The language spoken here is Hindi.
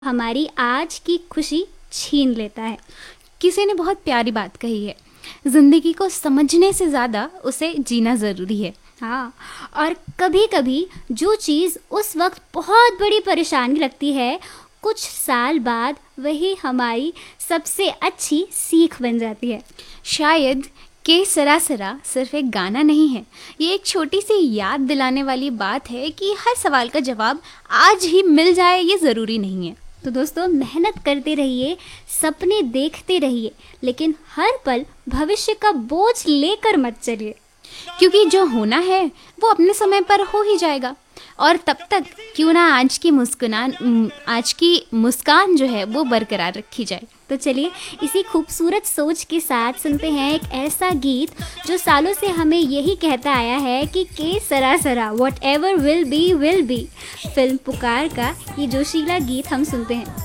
हमारी आज की खुशी छीन लेता है। किसी ने बहुत प्यारी बात कही है, जिंदगी को समझने से ज़्यादा उसे जीना ज़रूरी है। हाँ, और कभी कभी जो चीज़ उस वक्त बहुत बड़ी परेशानी लगती है, कुछ साल बाद वही हमारी सबसे अच्छी सीख बन जाती है। शायद के सरासरा सिर्फ एक गाना नहीं है, ये एक छोटी सी याद दिलाने वाली बात है कि हर सवाल का जवाब आज ही मिल जाए ये ज़रूरी नहीं है। तो दोस्तों, मेहनत करते रहिए, सपने देखते रहिए, लेकिन हर पल भविष्य का बोझ लेकर मत चलिए। क्योंकि जो होना है वो अपने समय पर हो ही जाएगा। और तब तक क्यों ना आज की मुस्कान जो है वो बरकरार रखी जाए। तो चलिए, इसी खूबसूरत सोच के साथ सुनते हैं एक ऐसा गीत जो सालों से हमें यही कहता आया है कि के सरासरा व्हाटएवर विल बी। फिल्म पुकार का ये जोशीला गीत हम सुनते हैं।